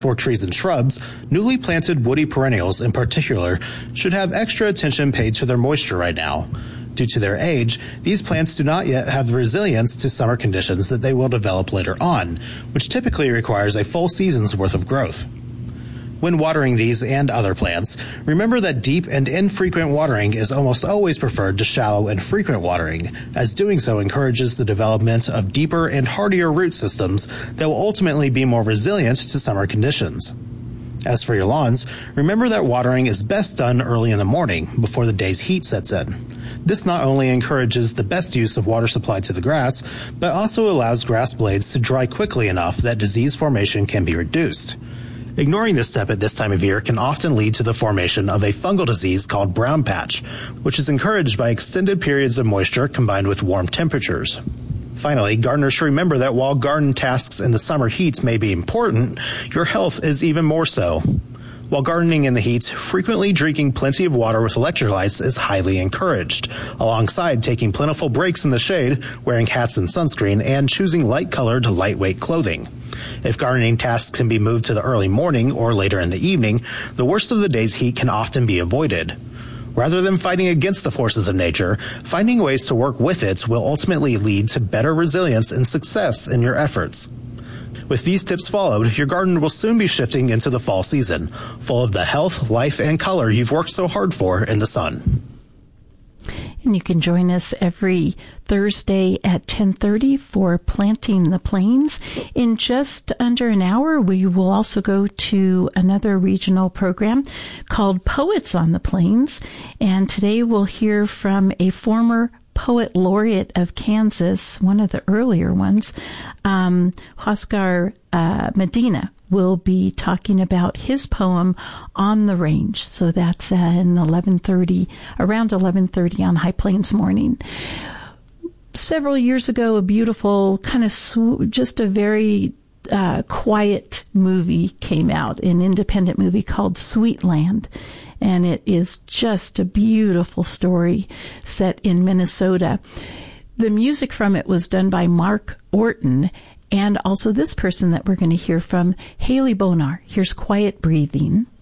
For trees and shrubs, newly planted woody perennials in particular should have extra attention paid to their moisture right now. Due to their age, these plants do not yet have the resilience to summer conditions that they will develop later on, which typically requires a full season's worth of growth. When watering these and other plants, remember that deep and infrequent watering is almost always preferred to shallow and frequent watering, as doing so encourages the development of deeper and hardier root systems that will ultimately be more resilient to summer conditions. As for your lawns, remember that watering is best done early in the morning, before the day's heat sets in. This not only encourages the best use of water supply to the grass, but also allows grass blades to dry quickly enough that disease formation can be reduced. Ignoring this step at this time of year can often lead to the formation of a fungal disease called brown patch, which is encouraged by extended periods of moisture combined with warm temperatures. Finally, gardeners should remember that while garden tasks in the summer heats may be important, your health is even more so. While gardening in the heat, frequently drinking plenty of water with electrolytes is highly encouraged, alongside taking plentiful breaks in the shade, wearing hats and sunscreen, and choosing light-colored, lightweight clothing. If gardening tasks can be moved to the early morning or later in the evening, the worst of the day's heat can often be avoided. Rather than fighting against the forces of nature, finding ways to work with it will ultimately lead to better resilience and success in your efforts. With these tips followed, your garden will soon be shifting into the fall season, full of the health, life, and color you've worked so hard for in the sun. And you can join us every Thursday at 10:30 for Planting the Plains. In just under an hour, we will also go to another regional program called Poets on the Plains. And today we'll hear from a former Poet Laureate of Kansas, one of the earlier ones, Huascar Medina, will be talking about his poem On the Range. So that's around 11:30 on High Plains Morning. Several years ago, a beautiful kind of just a very quiet movie came out, an independent movie called Sweetland. And it is just a beautiful story set in Minnesota. The music from it was done by Mark Orton, and also this person that we're going to hear from, Haley Bonar. Here's Quiet Breathing.